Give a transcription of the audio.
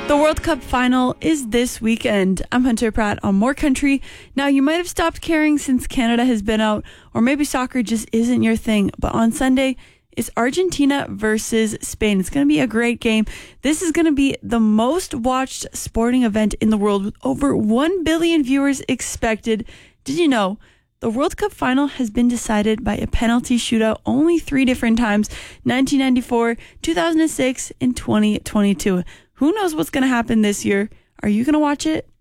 The World Cup final is this weekend. I'm Hunter Pratt on More Country. Now, you might have stopped caring since Canada has been out, or maybe soccer just isn't your thing. But on Sunday, it's Argentina versus Spain. It's going to be a great game. This is going to be the most watched sporting event in the world with over 1 billion viewers expected. Did you know the World Cup final has been decided by a penalty shootout only 3 different times: 1994, 2006, and 2022. Who knows what's going to happen this year? Are you going to watch it?